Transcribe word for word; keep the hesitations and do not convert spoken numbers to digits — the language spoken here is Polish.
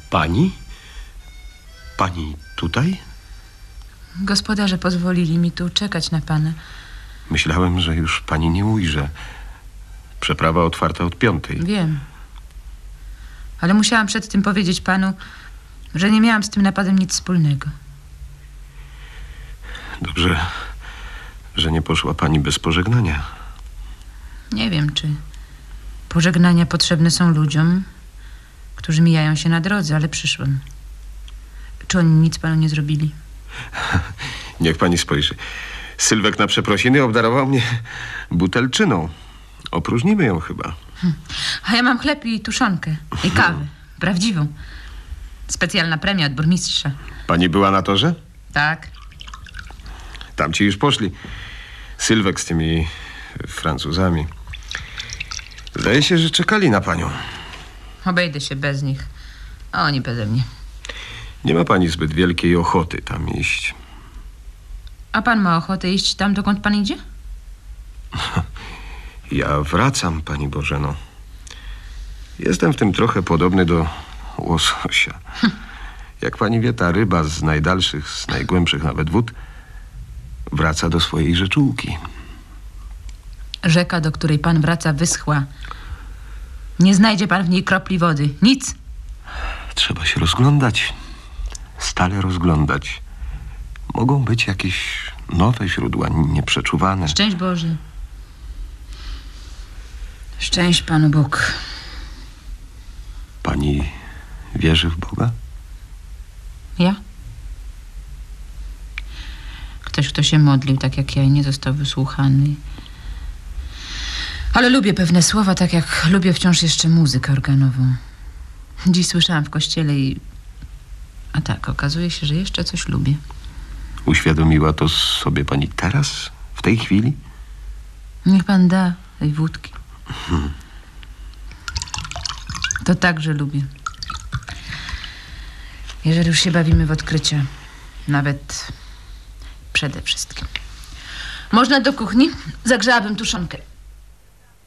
Pani? Pani tutaj? Gospodarze pozwolili mi tu czekać na pana. Myślałem, że już pani nie ujrzę. Przeprawa otwarta od piątej. Wiem. Ale musiałam przed tym powiedzieć panu, że nie miałam z tym napadem nic wspólnego. Dobrze, że nie poszła pani bez pożegnania. Nie wiem, czy pożegnania potrzebne są ludziom, którzy mijają się na drodze, ale przyszłam. Czy oni nic panu nie zrobili? Niech pani spojrzy. Sylwek na przeprosiny obdarował mnie butelczyną. Opróżnimy ją chyba. Hm. A ja mam chleb i tuszonkę. I kawę. Prawdziwą. Specjalna premia od burmistrza. Pani była na torze? Tak. Tamci już poszli. Sylwek z tymi Francuzami. Zdaje się, że czekali na panią. Obejdę się bez nich. A oni beze mnie. Nie ma pani zbyt wielkiej ochoty tam iść. A pan ma ochotę iść tam, dokąd pan idzie? Ja wracam, pani Bożeno. Jestem w tym trochę podobny do łososia. Jak pani wie, ta ryba z najdalszych, z najgłębszych nawet wód wraca do swojej rzeczułki. Rzeka, do której pan wraca, wyschła. Nie znajdzie pan w niej kropli wody. Nic. Trzeba się rozglądać. Stale rozglądać. Mogą być jakieś nowe źródła, nieprzeczuwane. Szczęść Boże. Szczęść Panu Bóg. Pani wierzy w Boga? Ja? Ktoś, kto się modlił tak jak ja i nie został wysłuchany. Ale lubię pewne słowa, tak jak lubię wciąż jeszcze muzykę organową. Dziś słyszałam w kościele i... A tak, okazuje się, że jeszcze coś lubię. Uświadomiła to sobie pani teraz, w tej chwili? Niech pan da tej wódki. Hmm. To także lubię. Jeżeli już się bawimy w odkrycia, nawet przede wszystkim. Można do kuchni? Zagrzałabym tuszonkę.